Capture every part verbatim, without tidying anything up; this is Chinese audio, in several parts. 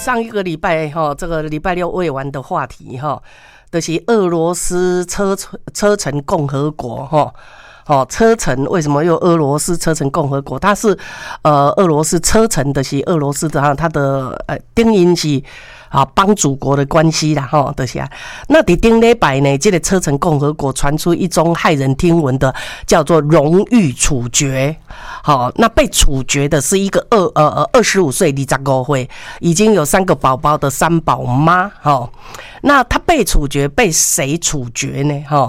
上一个礼拜哈，这个礼拜六未完的话题哈，就是俄罗斯车车臣共和国哈。哦，车臣为什么有俄罗斯车臣共和国？它是呃俄罗斯车臣的是俄罗斯的它的呃定义是啊帮祖国的关系啦哈，就是啊。那伫顶礼拜呢，这个车臣共和国传出一宗骇人听闻的叫做荣誉处决。好，那被处决的是一个二呃二十五岁二十五岁已经有三个宝宝的三宝妈。哈，那她被处决，被谁处决呢？哈？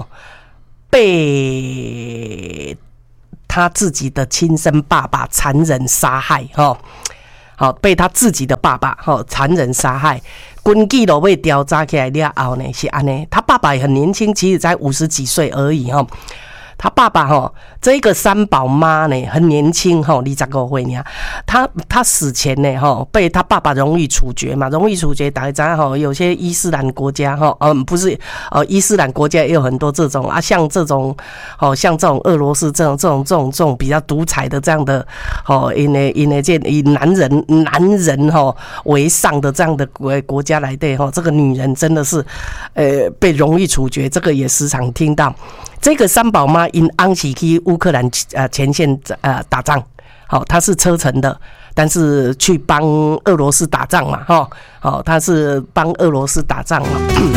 被他自己的亲生爸爸残忍杀害，哈，好，被他自己的爸爸哈残忍杀害。根据都被调查起来了后呢，是安尼，他爸爸也很年轻，其实才五十几岁而已哈。他爸爸哈，这个三宝妈呢很年轻哈，二十五岁呢。他他死前呢哈，被他爸爸荣誉处决嘛，荣誉处决大家知道哈，有些伊斯兰国家哈，嗯不是呃伊斯兰国家也有很多这种啊，像这种哦像这种俄罗斯这种这种这种这种比较独裁的这样的哦，因为因为这以男人男人哈为上的这样的国国家来对哈，这个女人真的是呃被荣誉处决，这个也时常听到。这个三宝妈因安琪去乌克兰呃前线呃打仗，好、哦，她是车臣的，但是去帮俄罗斯打仗嘛，哈、哦，好、哦，她是帮俄罗斯打仗嘛。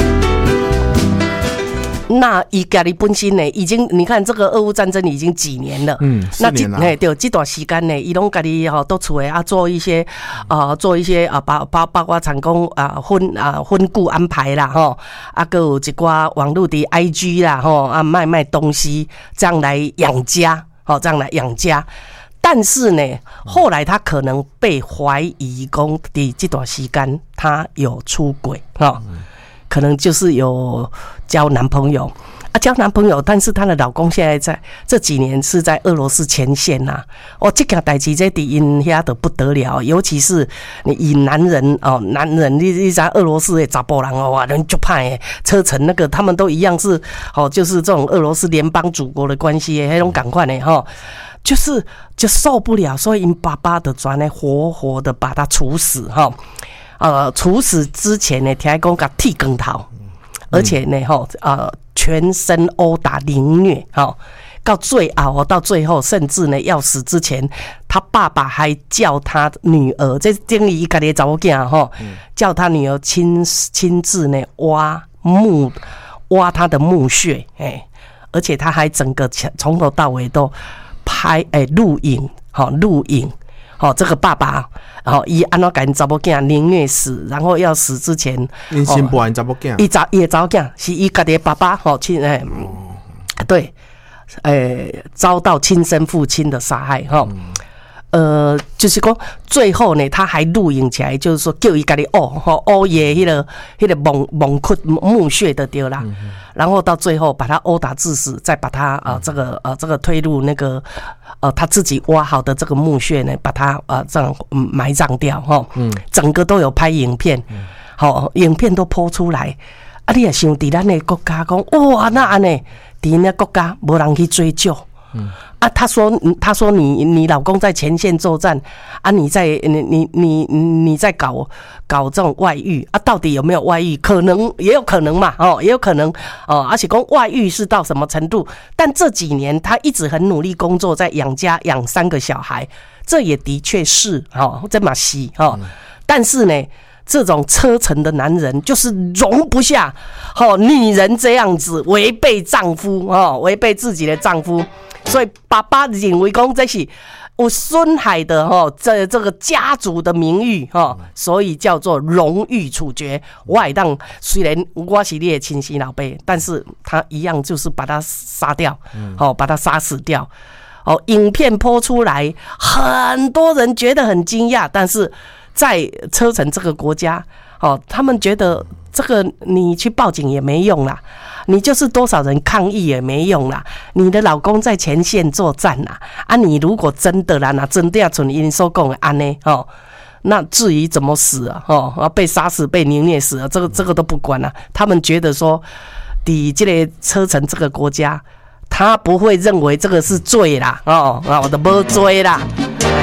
那伊家己本身呢，已经你看这个俄乌战争已经几年了， 嗯，四年了。 那对这段时间呢，伊拢家己吼都厝诶啊做一些啊、呃、做一些啊包包包括成功啊婚啊婚顾安排啦吼，啊还有一寡网络的 I G 啦吼啊卖卖东西，这样来养家，吼这样来养家。但是呢，后来他可能被怀疑讲的这段时间他有出轨哈。可能就是有交男朋友啊，交男朋友，但是她的老公现在在这几年是在俄罗斯前线呐、啊。哦，这件代志在底因遐的不得了，尤其是你以男人哦，男人你你在俄罗斯的查甫人哦，哇，人就怕诶，车臣那个他们都一样是哦，就是这种俄罗斯联邦祖国的关系诶，那种感觉呢哈。就是就受不了，所以因爸爸的转来活活的把他处死哈。呃，处死之前呢，听讲甲剃光头，而且呢，吼、呃，全身殴打凌虐，吼，到最后，到最后，甚至呢，要死之前，他爸爸还叫他女儿，这等于家己查某囝吼，叫他女儿亲亲自呢挖墓，挖他的墓穴，哎，而且他还整个从头到尾都拍哎录影，好录影。哦，这个爸爸，哦，伊安怎甲因查某囝凌虐死，然后要死之前， 因先不因查某囝， 伊查伊的查某囝是伊家己的爸爸，吼亲诶，对，诶，遭到亲生父亲的杀害，吼、嗯，呃，就是讲最后呢，他还录影起来，就是说叫伊家己哦，吼哦耶，迄个迄个蒙蒙窟墓穴的对啦，嗯、然后到最后把他殴打致死，再把他啊、呃、这个呃这个推入那个。呃，他自己挖好的这个墓穴呢，把它呃这样埋葬掉哈，嗯，整个都有拍影片，好、嗯，影片都播出来，啊，你也想伫咱的国家讲，哇，那安尼，伫咱国家无人去追究，嗯，啊，他说，他说你你老公在前线作战，啊，你在你你你你在搞搞这种外遇啊，到底有没有外遇？可能也有可能嘛，哦，也有可能哦，而且讲外遇是到什么程度？但这几年他一直很努力工作，在养家养三个小孩，这也的确是哦，这么细哦，但是呢。这种车臣的男人就是容不下，哦，女人这样子违背丈夫，哦，违背自己的丈夫，所以爸爸认为讲这是有损害的，哦，这这个家族的名誉，哦，所以叫做荣誉处决。我也当虽然我是你的亲生老爸，但是他一样就是把他杀掉，哦，把他杀死掉。哦，影片播出来，很多人觉得很惊讶，但是。在车臣这个国家，哦，他们觉得这个你去报警也没用啦，你就是多少人抗议也没用啦。你的老公在前线作战啦，啊，你如果真的啦，那真的要像因所讲的安呢，哦，那至于怎么死啊，哦，被杀死、被凌虐死啊，这个这个都不管啦。他们觉得说，伫这个车臣这个国家，他不会认为这个是罪啦，哦，我都没罪啦。